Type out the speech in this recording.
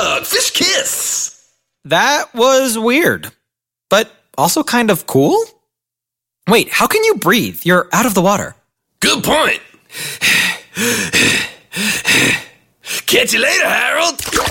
hug, fish kiss. That was weird, but also kind of cool. Wait, how can you breathe? You're out of the water. Good point. Catch you later, Harold.